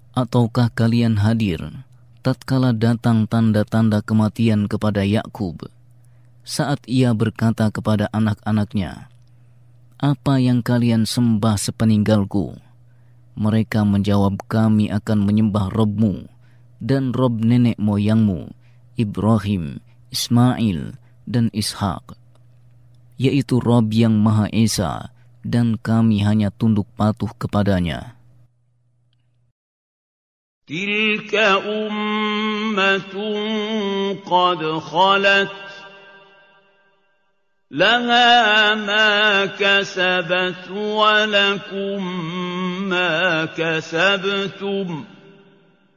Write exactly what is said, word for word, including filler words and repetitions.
Ataukah kalian hadir tatkala datang tanda-tanda kematian kepada Yakub, saat ia berkata kepada anak-anaknya, "Apa yang kalian sembah sepeninggalku?" Mereka menjawab, "Kami akan menyembah Robmu dan Rob nenek moyangmu, Ibrahim, Ismail, dan Ishak, yaitu Rob yang Maha Esa, dan kami hanya tunduk patuh kepadanya." Tilka ummatun qad khalat laha ma kasabat wa lakum ma kasabtum